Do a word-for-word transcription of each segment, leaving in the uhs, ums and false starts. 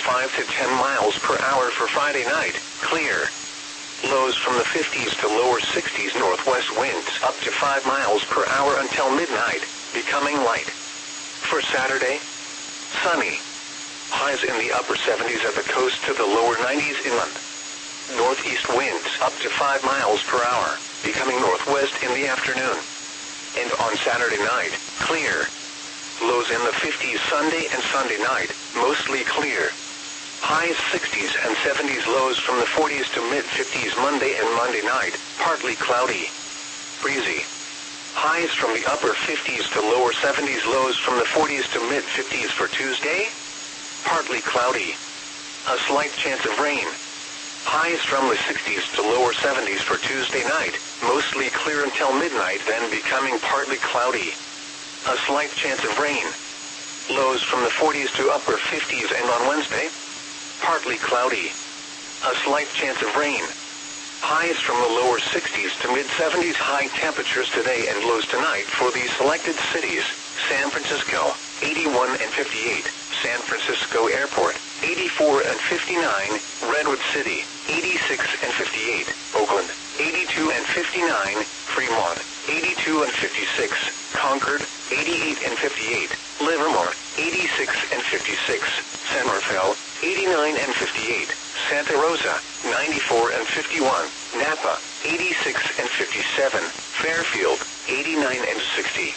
five to ten miles per hour for Friday night, clear. Lows from the fifties to lower sixties, northwest winds up to five miles per hour until midnight, becoming light. For Saturday, sunny. Highs in the upper seventies at the coast to the lower nineties inland. Northeast winds up to five miles per hour, becoming northwest in the afternoon. And on Saturday night, clear. Lows in the fifties Sunday and Sunday night, mostly clear. Highs sixties and seventies, lows from the forties to mid-fifties Monday and Monday night, partly cloudy. Breezy. Highs from the upper fifties to lower seventies, lows from the forties to mid-fifties for Tuesday, partly cloudy. A slight chance of rain. Highs from the sixties to lower seventies for Tuesday night, mostly clear until midnight, then becoming partly cloudy. A slight chance of rain. Lows from the forties to upper fifties, and on Wednesday, partly cloudy. A slight chance of rain. Highs from the lower sixties to mid-seventies, high temperatures today and lows tonight for these selected cities: San Francisco, eighty-one and fifty-eight, San Francisco Airport, eighty-four and fifty-nine, Redwood City, eighty-six and fifty-eight, Oakland, eighty-two and fifty-nine, Fremont, eighty-two and fifty-six, Concord, eighty-eight and fifty-eight, Livermore, eighty-six and fifty-six, San Rafael, eighty-nine and fifty-eight, Santa Rosa, ninety-four and fifty-one, Napa, eighty-six and fifty-seven, Fairfield, eighty-nine and sixty.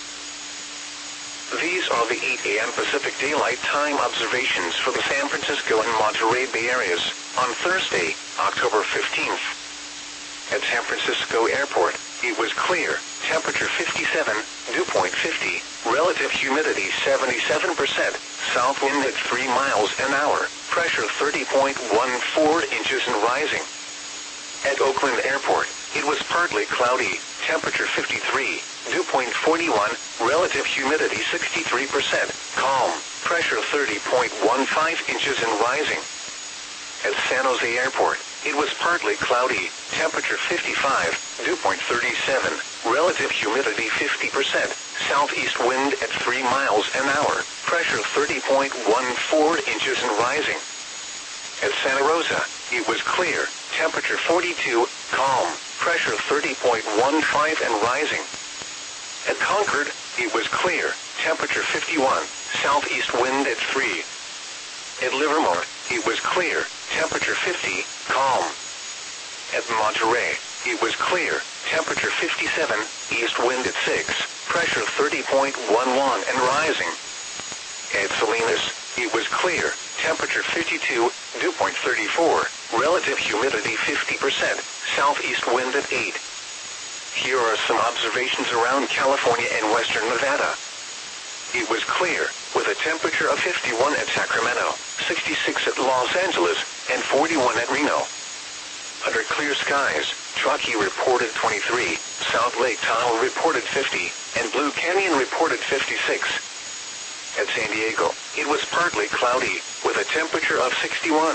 These are the eight a m Pacific Daylight Time observations for the San Francisco and Monterey Bay areas on Thursday, October fifteenth. At San Francisco Airport, it was clear, temperature fifty-seven, dew point fifty, relative humidity seventy-seven percent, south wind at three miles an hour, pressure thirty point one four inches and rising. At Oakland Airport, it was partly cloudy, temperature fifty-three, dew point forty-one, relative humidity sixty-three percent, calm, pressure thirty point one five inches and rising. At San Jose Airport, it was partly cloudy, temperature fifty-five, dew point thirty-seven, relative humidity fifty percent, southeast wind at three miles an hour, pressure thirty point one four inches and rising. At Santa Rosa, it was clear, temperature forty-two, calm, pressure thirty point one five and rising. At Concord, it was clear, temperature fifty-one, southeast wind at three. At Livermore, it was clear, temperature fifty, calm. At Monterey, it was clear, temperature fifty-seven, east wind at six, pressure thirty point one one and rising. At Salinas, it was clear, temperature fifty-two, dew point thirty-four, relative humidity fifty percent, southeast wind at eight. Here are some observations around California and western Nevada. It was clear, with a temperature of fifty-one at Sacramento, sixty-six at Los Angeles, and forty-one at Reno. Under clear skies, Truckee reported twenty-three, South Lake Tahoe reported fifty, and Blue Canyon reported fifty-six. At San Diego, it was partly cloudy, with a temperature of sixty-one.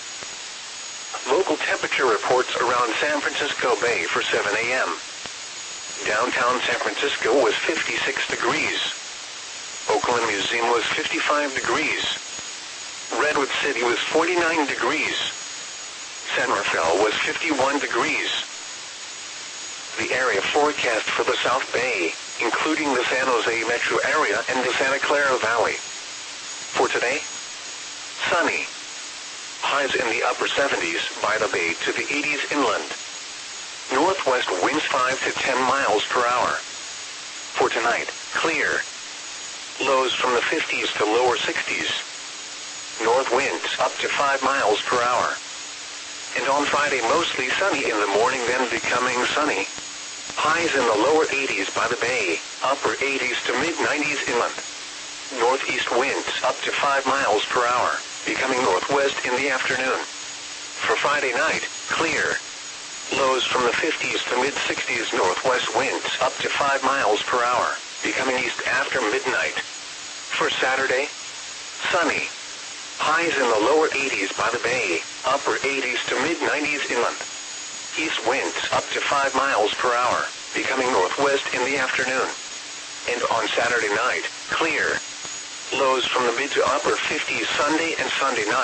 Local temperature reports around San Francisco Bay for seven a m Downtown San Francisco was fifty-six degrees. Oakland Museum was fifty-five degrees. Redwood City was forty-nine degrees. San Rafael was fifty-one degrees. The area forecast for the South Bay, including the San Jose metro area and the Santa Clara Valley. For today, sunny. Highs in the upper seventies by the bay to the eighties inland. Northwest winds five to ten miles per hour. For tonight, clear. Lows from the fifties to lower sixties. North winds up to five miles per hour. And on Friday, mostly sunny in the morning, then becoming sunny. Highs in the lower eighties by the bay, upper eighties to mid-nineties inland. Northeast winds up to five miles per hour, becoming northwest in the afternoon. For Friday night, clear. Lows from the fifties to mid-sixties, northwest winds up to five miles per hour, becoming east after midnight. For Saturday, sunny. Highs in the lower eighties by the bay, upper eighties to mid-nineties inland. East winds up to five miles per hour, becoming northwest in the afternoon. And on Saturday night, clear. Lows from the mid to upper fifties Sunday and Sunday night.